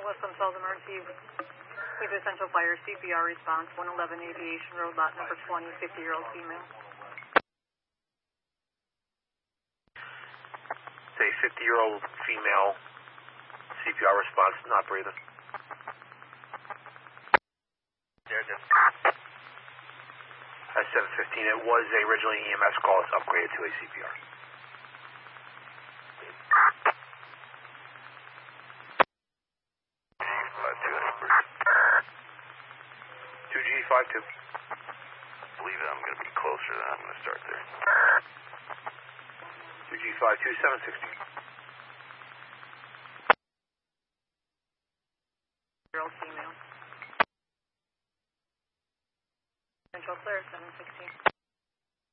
West Falls Emergency with essential fire CPR response, 111 Aviation Road, lot number 20, 50-year-old female. Say 50-year-old female, CPR response, not breathing. That's 715. It was originally EMS call. It's upgraded to a CPR. 2G52. Believe it, I'm going to be closer than I'm going to start there. 2G52, 760.